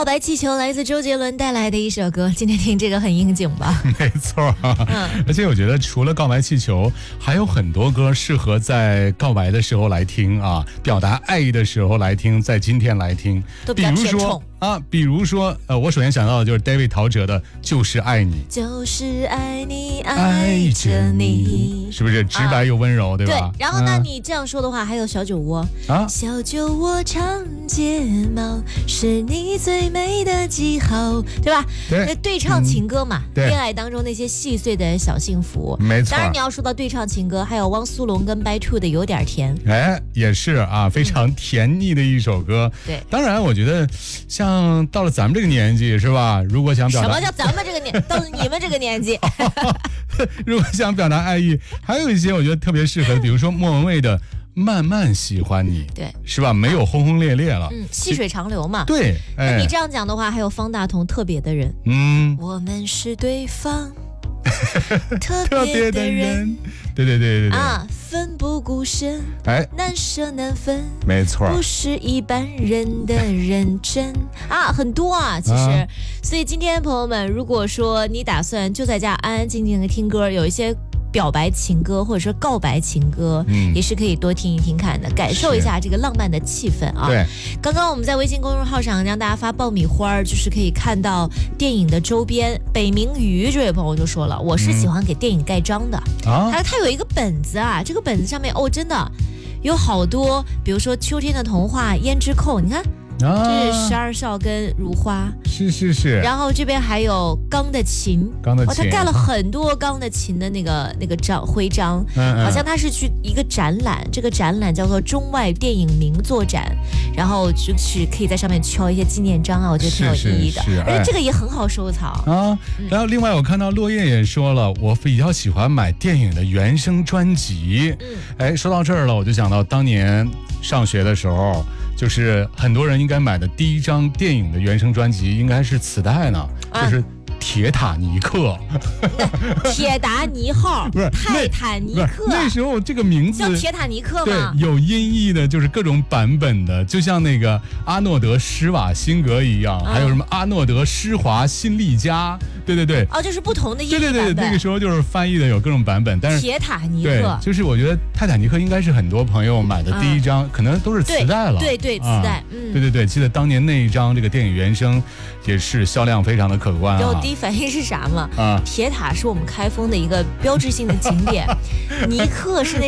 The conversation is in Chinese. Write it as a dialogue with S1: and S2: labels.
S1: 白气球来自周杰伦带来的一首歌，今天听这个很应景吧？
S2: 没错，而且我觉得除了告白气球，还有很多歌适合在告白的时候来听啊，表达爱意的时候来听，在今天来听，
S1: 都比较甜宠
S2: 比如说我首先想到的就是 David 陶喆的《就是爱你》，
S1: 就是爱你，爱着你，
S2: 是不是直白又温柔，对吧？
S1: 对。然后呢，你这样说的话，还有小酒窝小酒窝长睫毛，是你最美的记号，对吧？对唱情歌嘛，恋爱当中那些细碎的小幸福，
S2: 没错。
S1: 当然你要说到对唱情歌，还有汪苏泷跟白兔的有点甜，
S2: 也是啊，非常甜腻的一首歌。
S1: 对，
S2: 当然我觉得像到了咱们这个年纪，是吧？如果想表达
S1: 什么叫咱们这个年，到了你们这个年纪，
S2: 如果想表达爱意，还有一些我觉得特别适合的，比如说莫文蔚的。慢慢喜欢你，
S1: 对，
S2: 是吧？没有轰轰烈烈了，
S1: 细水长流嘛。
S2: 对，
S1: 那你这样讲的话，还有方大同特别的人，我们是对方特别的人，
S2: 对
S1: 奋不顾身，难舍难分，
S2: 没错，
S1: 不是一般人的认真很多其实。所以今天朋友们，如果说你打算就在家安安静静的听歌，有一些表白情歌或者说告白情歌，也是可以多听一听看的，感受一下这个浪漫的气氛啊。
S2: 对，
S1: 刚刚我们在微信公众号上让大家发爆米花，就是可以看到电影的周边。北冥鱼这位朋友就说了，我是喜欢给电影盖章的他有一个本子这个本子上面真的有好多，比如说秋天的童话、胭脂扣，你看。这是12少跟如花，
S2: 是。
S1: 然后这边还有钢的琴，他盖了很多钢的琴的那个徽章，好像他是去一个展览，这个展览叫做中外电影名作展，然后就是可以在上面敲一些纪念章我觉得挺有意义的，而且这个也很好收藏
S2: 然后另外我看到落叶也说了，我比较喜欢买电影的原声专辑。说到这儿了，我就想到当年上学的时候。就是很多人应该买的第一张电影的原声专辑应该是磁带呢，就是铁塔尼克，
S1: 铁达尼号不是泰坦尼克，
S2: 那时候这个名字
S1: 叫铁塔尼克吗？
S2: 对，有音译的，就是各种版本的，就像那个阿诺德施瓦辛格一样，还有什么阿诺德施华辛利加，对，
S1: 就是不同的音译版本。
S2: 对，那个时候就是翻译的有各种版本，但是
S1: 铁塔尼克，
S2: 对，就是我觉得泰坦尼克应该是很多朋友买的第一张，可能都是磁带了。
S1: 对，磁带，
S2: 对，记得当年那一张这个电影原声也是销量非常的可观
S1: 第一反应是啥吗？铁塔是我们开封的一个标志性的景点，尼克是那